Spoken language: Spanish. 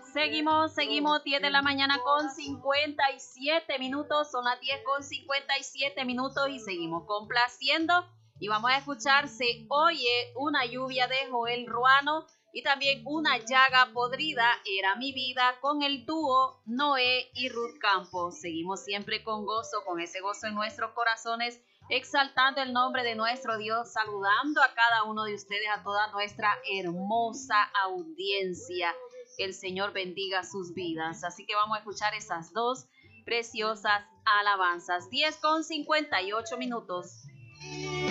Seguimos, 10 de la mañana con 57 minutos, son las 10 con 57 minutos y seguimos complaciendo y vamos a escuchar Se oye una lluvia de Joel Ruano y también Una llaga podrida era mi vida con el dúo Noé y Ruth Campos. Seguimos siempre con gozo, con ese gozo en nuestros corazones, exaltando el nombre de nuestro Dios, saludando a cada uno de ustedes, a toda nuestra hermosa audiencia. Que el Señor bendiga sus vidas. Así que vamos a escuchar esas dos preciosas alabanzas. 10 con 58 minutos.